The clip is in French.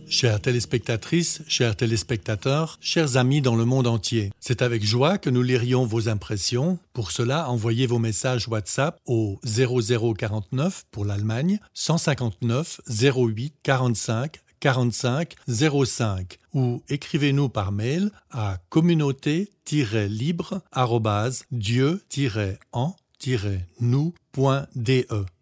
Chères téléspectatrices, chers téléspectateurs, chers amis dans le monde entier, c'est avec joie que nous lirions vos impressions. Pour cela, envoyez vos messages WhatsApp au 0049 pour l'Allemagne, 159 08 45 45 05 ou écrivez-nous par mail à communauté-libre@dieu-en-nous.de.